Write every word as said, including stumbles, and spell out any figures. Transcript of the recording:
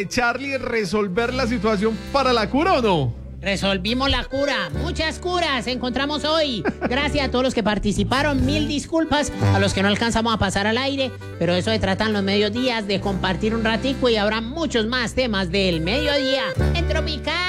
Charlie, resolver la situación para la cura o no? Resolvimos la cura, muchas curas encontramos hoy. Gracias a todos los que participaron, mil disculpas a los que no alcanzamos a pasar al aire, pero eso de tratan los mediodías, de compartir un ratico y habrá muchos más temas del mediodía en Tropical.